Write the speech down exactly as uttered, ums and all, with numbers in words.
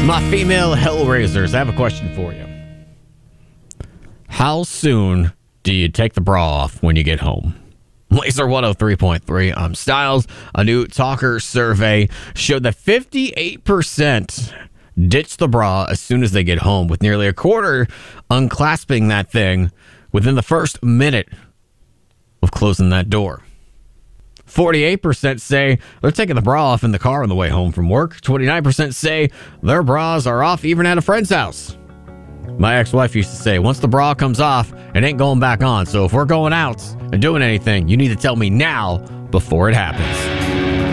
My female Hellraisers, I have a question for you. How soon do you take the bra off when you get home? Laser one oh three point three, I'm Styles. A new Talker survey showed that fifty-eight percent ditch the bra as soon as they get home, with nearly a quarter unclasping that thing within the first minute of closing that door. forty-eight percent say they're taking the bra off in the car on the way home from work. twenty-nine percent say their bras are off even at a friend's house. My ex-wife used to say, once the bra comes off, it ain't going back on. So if we're going out and doing anything, you need to tell me now before it happens.